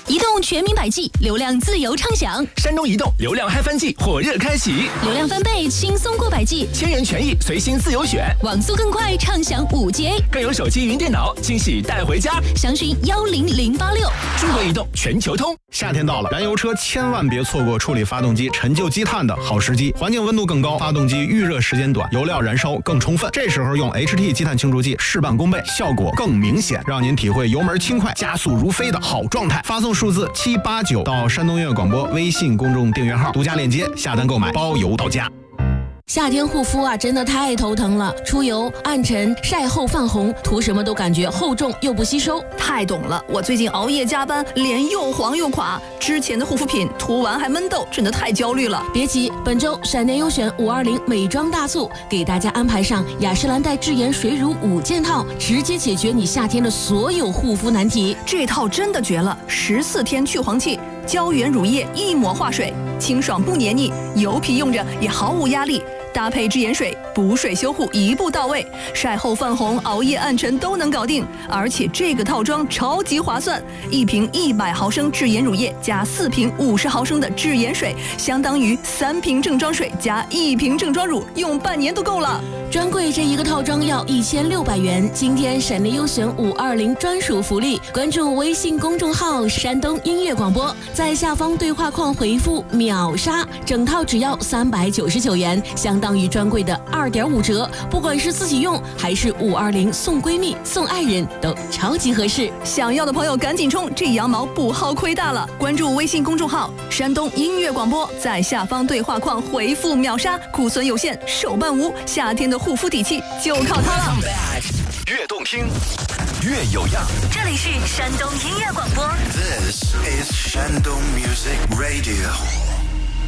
移动全民百 G， 流量自由畅享。 山东移动流量嗨翻季火热开启， 流量翻倍，轻松过百 G， 千元权益随心自由选， 网速更快，畅享5G， 更有手机云电脑惊喜带回家。 详询10086。 中国移动全球通。 夏天到了，燃油车千万别错过处理发动机陈旧积碳的好时机。环境温度更高，发动机预热时间短，油料燃烧更充分。这时候用 HT 积碳清除剂事半功倍，效果更明显，让您体会油门轻快、加速如飞的好状态。发送数字789到山东音乐广播微信公众订阅号，独家链接下单购买，包邮到家。 夏天护肤啊，真的太头疼了，出油、暗沉、晒后泛红，涂什么都感觉厚重又不吸收。 太懂了，我最近熬夜加班，脸又黄又垮，之前的护肤品涂完还闷痘，真的太焦虑了。 别急，本周闪电优选520美妆大促，给大家安排上雅诗兰黛智颜水乳5件套，直接解决你夏天的所有护肤难题。 这套真的绝了，14天去黄气，胶原乳液一抹化水，清爽不黏腻，油皮用着也毫无压力。搭配智颜水，补水修护一步到位，晒后泛红、熬夜暗沉都能搞定。而且这个套装超级划算，一瓶100毫升智颜乳液加4瓶50毫升的智颜水，相当于3瓶正装水加1瓶正装乳，用半年都够了。 专柜这一个套装要1600元，今天闪电优选520专属福利，关注微信公众号山东音乐广播，在下方对话框回复秒杀，整套只要399元，相当于专柜的2.5折，不管是自己用还是520送闺蜜送爱人都超级合适。 想要的朋友赶紧冲，这羊毛不薅亏大了。关注微信公众号山东音乐广播，在下方对话框回复秒杀，库存有限，手办无，夏天的护肤底气就靠它了。 越动听越有样， 这里是山东音乐广播。 This is Shandong Music Radio.